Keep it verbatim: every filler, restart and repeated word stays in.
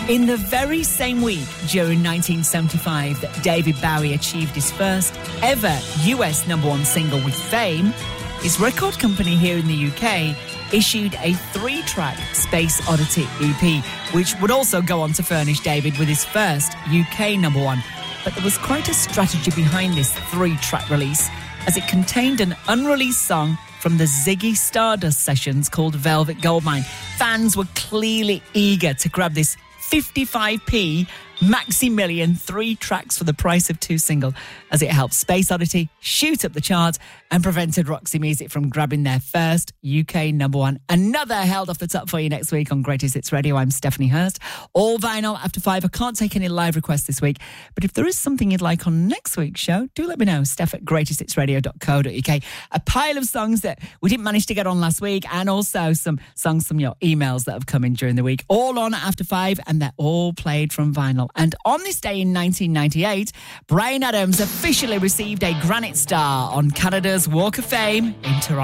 In the very same week, during nineteen seventy-five, that David Bowie achieved his first ever U S number one single with Fame, his record company here in the U K issued a three-track Space Oddity E P, which would also go on to furnish David with his first U K number one. But there was quite a strategy behind this three-track release, as it contained an unreleased song from the Ziggy Stardust sessions called Velvet Goldmine. Fans were clearly eager to grab this fifty-five p Maximilian three tracks for the price of two single, as it helped Space Oddity shoot up the charts and prevented Roxy Music from grabbing their first U K number one. Another held off the top for you next week on Greatest Hits Radio. I'm Stephanie Hurst. All vinyl after five. I can't take any live requests this week, but if there is something you'd like on next week's show, do let me know. Steph at greatest hits radio dot co dot uk. A pile of songs that we didn't manage to get on last week, and also some songs from your emails that have come in during the week. All on after five, and they're all played from vinyl. And on this day in nineteen ninety-eight, Bryan Adams officially received a granite star on Canada's Walk of Fame in Toronto.